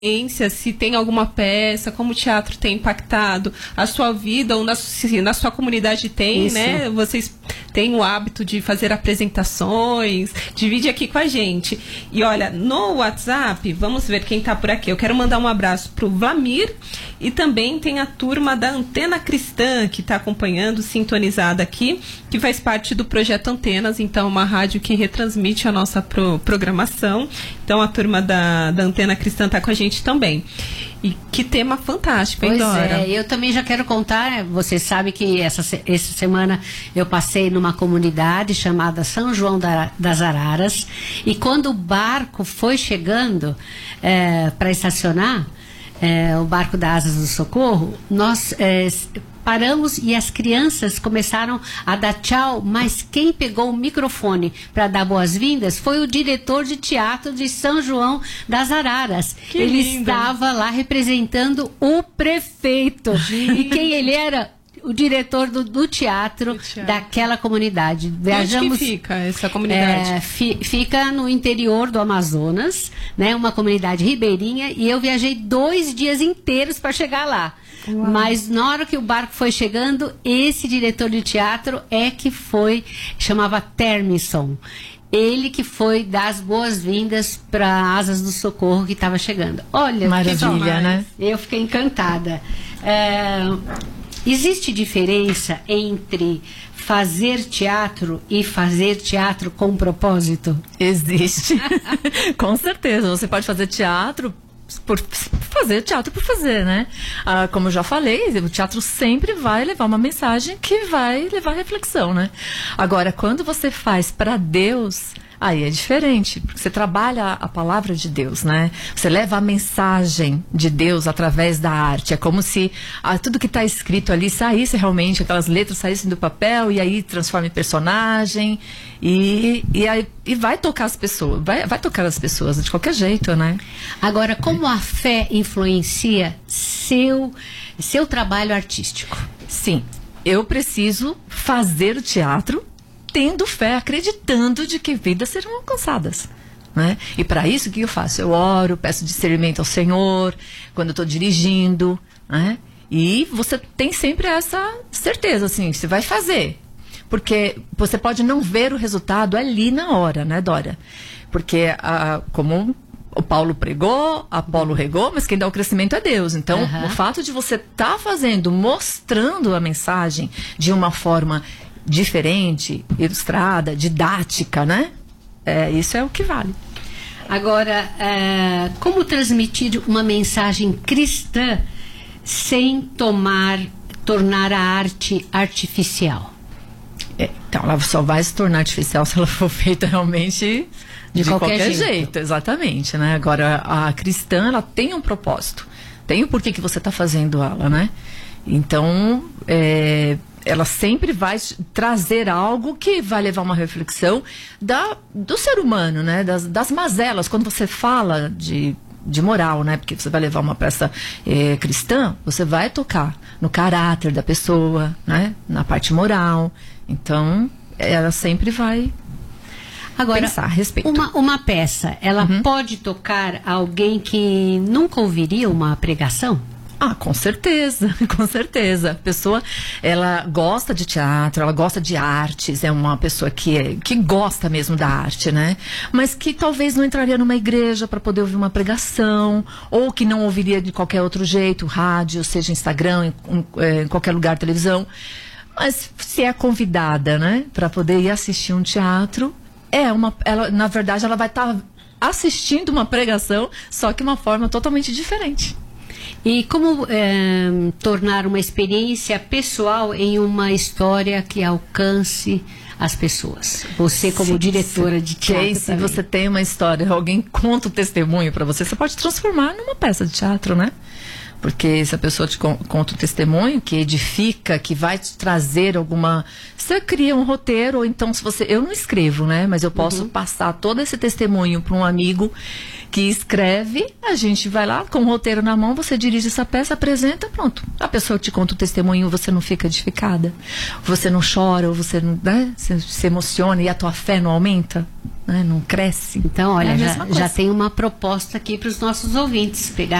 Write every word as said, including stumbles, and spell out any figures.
se tem alguma peça, como o teatro tem impactado a sua vida, ou na, se na sua comunidade tem, Isso. né? Vocês têm o hábito de fazer apresentações, divide aqui com a gente. E olha, no WhatsApp, vamos ver quem tá por aqui. Eu quero mandar um abraço pro Vlamir, e também tem a turma da Antena Cristã, que está acompanhando, sintonizada aqui, que faz parte do Projeto Antenas, então uma rádio que retransmite a nossa pro, programação. Então a turma da, da Antena Cristã está com a gente também. E que tema fantástico, hein, Pois Dora? é, eu também já quero contar, você sabe que essa, essa semana eu passei numa comunidade chamada São João da, das Araras, e quando o barco foi chegando é, para estacionar, é, o barco da Asas do Socorro, nós é, paramos e as crianças começaram a dar tchau, mas quem pegou o microfone para dar boas-vindas foi o diretor de teatro de São João das Araras. Que ele lindo. estava lá representando o prefeito. E quem ele era? O diretor do, do, teatro, do teatro daquela comunidade. Viajamos, onde que fica essa comunidade? É, fi, fica no interior do Amazonas, né? Uma comunidade ribeirinha, e eu viajei dois dias inteiros para chegar lá. Uau. Mas na hora que o barco foi chegando, esse diretor de teatro é que foi, chamava Termisson. Ele que foi dar as boas-vindas para Asas do Socorro que estava chegando. Olha, maravilha, né? Eu fiquei encantada. É, existe diferença entre fazer teatro e fazer teatro com propósito? Existe. Com certeza. Você pode fazer teatro por fazer teatro por fazer, né? Ah, como eu já falei, o teatro sempre vai levar uma mensagem que vai levar reflexão, né? Agora, quando você faz para Deus, aí é diferente, porque você trabalha a palavra de Deus, né? Você leva a mensagem de Deus através da arte. É como se ah, tudo que está escrito ali saísse realmente, aquelas letras saíssem do papel, e aí transforma em personagem, e, e, aí, e vai tocar as pessoas, vai, vai tocar as pessoas de qualquer jeito, né? Agora, como a fé influencia seu, seu trabalho artístico? Sim, eu preciso fazer o teatro tendo fé, acreditando de que vidas serão alcançadas, né? E para isso, o que eu faço? Eu oro, peço discernimento ao Senhor, quando eu estou dirigindo, né? E você tem sempre essa certeza, assim, você vai fazer. Porque você pode não ver o resultado ali na hora, né, Dora? Porque, ah, como o Paulo pregou, Apolo regou, mas quem dá o crescimento é Deus. Então, uhum. o fato de você estar tá fazendo, mostrando a mensagem de uma forma diferente, ilustrada, didática, né? É, isso é o que vale. Agora, é, como transmitir uma mensagem cristã sem tomar, tornar a arte artificial? É, então, ela só vai se tornar artificial se ela for feita realmente de, de qualquer, qualquer jeito. jeito. Exatamente, né? Agora, a cristã, ela tem um propósito. Tem o porquê que você está fazendo ela, né? Então, é, ela sempre vai trazer algo que vai levar uma reflexão da, do ser humano, né? Das, das mazelas. Quando você fala de, de moral, né? Porque você vai levar uma peça é, cristã, você vai tocar no caráter da pessoa, né? Na parte moral. Então, ela sempre vai Agora, pensar a respeito. Uma, uma peça, ela uhum. pode tocar alguém que nunca ouviria uma pregação? Ah, com certeza, com certeza. A pessoa, ela gosta de teatro, ela gosta de artes, é uma pessoa que, que gosta mesmo da arte, né? Mas que talvez não entraria numa igreja para poder ouvir uma pregação, ou que não ouviria de qualquer outro jeito, rádio, seja Instagram, em, em, em qualquer lugar, televisão. Mas se é convidada, né, para poder ir assistir um teatro, é uma, ela, na verdade, ela vai estar tá assistindo uma pregação, só que de uma forma totalmente diferente. E como é, tornar uma experiência pessoal em uma história que alcance as pessoas? Você como sim, diretora sim. de teatro se você tem uma história, alguém conta o testemunho para você, você pode transformar numa peça de teatro, né? Porque se a pessoa te conta um testemunho que edifica, que vai te trazer alguma... Você cria um roteiro, ou então se você... Eu não escrevo, né? Mas eu posso uhum. passar todo esse testemunho para um amigo que escreve, a gente vai lá com o roteiro na mão, você dirige essa peça, apresenta, pronto. A pessoa te conta o testemunho, você não fica edificada, você não chora, ou você não, né, se, se emociona e a tua fé não aumenta, né, não cresce. Então, olha, é já, já tem uma proposta aqui para os nossos ouvintes pegar